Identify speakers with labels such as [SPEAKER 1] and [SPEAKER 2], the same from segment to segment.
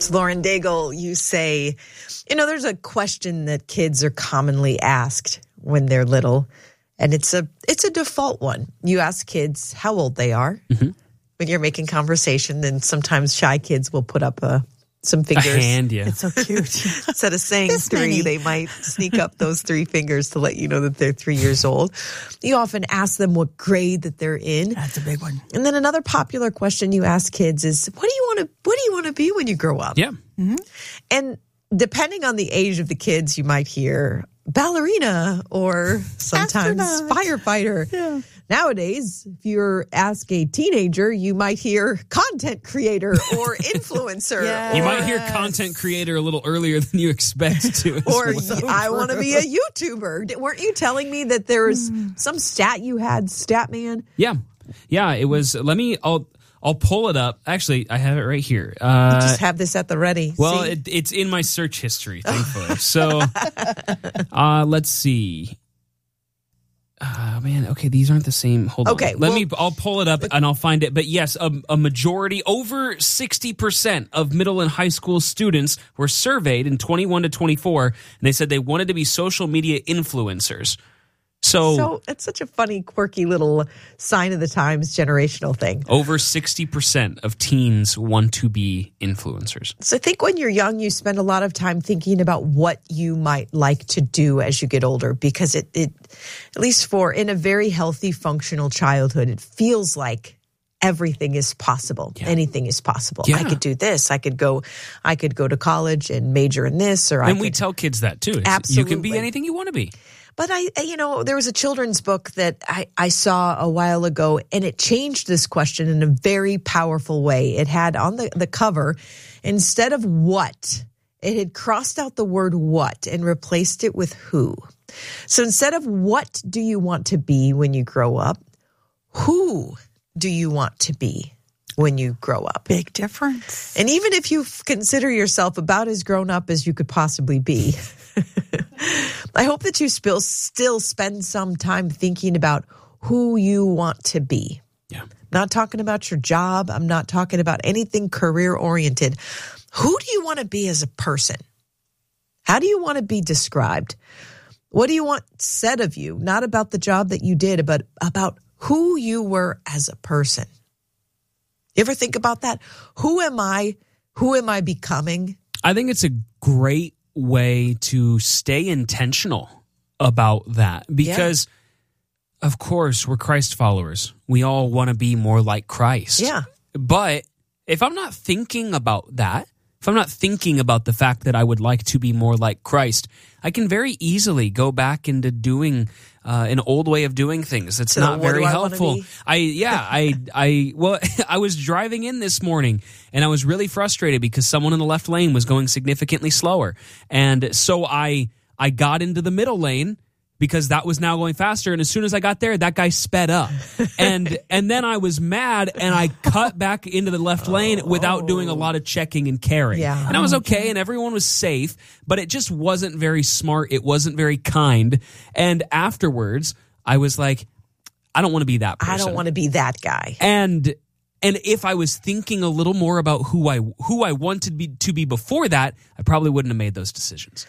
[SPEAKER 1] It's Lauren Daigle. You say, there's a question that kids are commonly asked when they're little, and it's a default one. You ask kids how old they are when you're making conversation, then sometimes shy kids will put up some fingers.
[SPEAKER 2] A hand, yeah.
[SPEAKER 1] It's so cute. Instead of saying this 3, many. They might sneak up those 3 fingers to let you know that they're 3 years old. You often ask them what grade that they're in.
[SPEAKER 3] That's a big one.
[SPEAKER 1] And then another popular question you ask kids is, what do you want to be when you grow up?
[SPEAKER 2] Yeah.
[SPEAKER 1] Mm-hmm. And depending on the age of the kids, you might hear ballerina or sometimes firefighter. Yeah. Nowadays, if you ask a teenager, you might hear content creator or influencer.
[SPEAKER 3] Yeah.
[SPEAKER 2] You might hear content creator a little earlier than you expect to.
[SPEAKER 1] Or I want to be a YouTuber. Weren't you telling me that there was some stat you had, Statman?
[SPEAKER 2] Yeah. Yeah, it was. I'll pull it up. Actually, I have it right here.
[SPEAKER 1] You just have this at the ready.
[SPEAKER 2] Well, it's in my search history, thankfully. So let's see. Man, okay, these aren't the same. Hold on.
[SPEAKER 1] Okay,
[SPEAKER 2] I'll pull it up and I'll find it. But yes, a majority, over 60% of middle and high school students were surveyed in 21 to 24, and they said they wanted to be social media influencers. So
[SPEAKER 1] it's such a funny, quirky little sign of the times generational thing.
[SPEAKER 2] Over 60% of teens want to be influencers.
[SPEAKER 1] So I think when you're young, you spend a lot of time thinking about what you might like to do as you get older, because it at least in a very healthy, functional childhood, it feels like everything is possible. Yeah. Anything is possible. Yeah. I could do this. I could go to college and major in this,
[SPEAKER 2] we tell kids that too.
[SPEAKER 1] Absolutely.
[SPEAKER 2] You can be anything you want to be.
[SPEAKER 1] But there was a children's book that I saw a while ago, and it changed this question in a very powerful way. It had on the cover, instead of what, it had crossed out the word what and replaced it with who. So instead of what do you want to be when you grow up, who do you want to be when you grow up?
[SPEAKER 3] Big difference.
[SPEAKER 1] And even if you consider yourself about as grown up as you could possibly be, I hope that you still spend some time thinking about who you want to be.
[SPEAKER 2] Yeah.
[SPEAKER 1] Not talking about your job. I'm not talking about anything career-oriented. Who do you want to be as a person? How do you want to be described? What do you want said of you? Not about the job that you did, but about who you were as a person. You ever think about that? Who am I? Who am I becoming?
[SPEAKER 2] I think it's a great way to stay intentional about that, because of course we're Christ followers. We all want to be more like Christ.
[SPEAKER 1] Yeah.
[SPEAKER 2] But if I'm not thinking about that, if I'm not thinking about the fact that I would like to be more like Christ, I can very easily go back into doing an old way of doing things. It's not very helpful. I was driving in this morning and I was really frustrated because someone in the left lane was going significantly slower. And so I got into the middle lane because that was now going faster. And as soon as I got there, that guy sped up. And then I was mad and I cut back into the left lane without doing a lot of checking and caring.
[SPEAKER 1] Yeah.
[SPEAKER 2] And I was okay and everyone was safe, but it just wasn't very smart. It wasn't very kind. And afterwards, I was like, I don't want to be that person.
[SPEAKER 1] I don't want to be that guy.
[SPEAKER 2] And if I was thinking a little more about who I wanted to be before that, I probably wouldn't have made those decisions.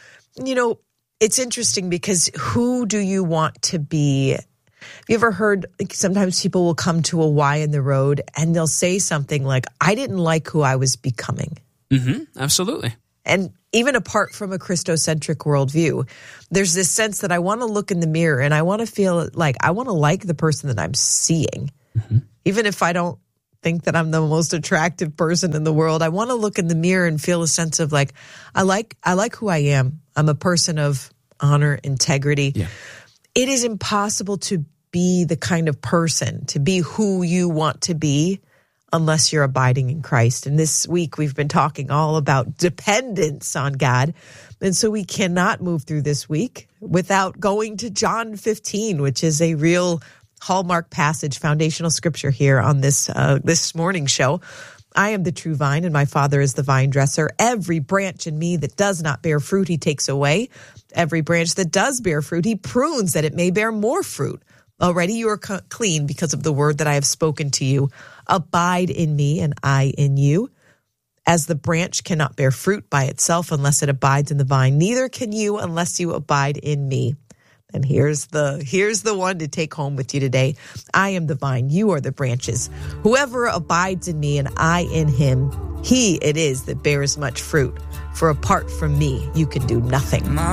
[SPEAKER 1] It's interesting because who do you want to be? Have you ever heard, sometimes people will come to a Y in the road and they'll say something like, I didn't like who I was becoming.
[SPEAKER 2] Mm-hmm, absolutely.
[SPEAKER 1] And even apart from a Christocentric worldview, there's this sense that I want to look in the mirror and I want to feel like I want to like the person that I'm seeing. Mm-hmm. Even if I don't think that I'm the most attractive person in the world, I want to look in the mirror and feel a sense of like, I like who I am. I'm a person of honor, integrity. Yeah. It is impossible to be the kind of person, to be who you want to be, unless you're abiding in Christ. And this week we've been talking all about dependence on God. And so we cannot move through this week without going to John 15, which is a real hallmark passage, foundational scripture here on this morning show. I am the true vine, and my Father is the vine dresser. Every branch in me that does not bear fruit, he takes away. Every branch that does bear fruit, he prunes that it may bear more fruit. Already you are clean because of the word that I have spoken to you. Abide in me, and I in you. As the branch cannot bear fruit by itself unless it abides in the vine, neither can you unless you abide in me. And here's the one to take home with you today. I am the vine, you are the branches. Whoever abides in me and I in him, he it is that bears much fruit. For apart from me, you can do nothing.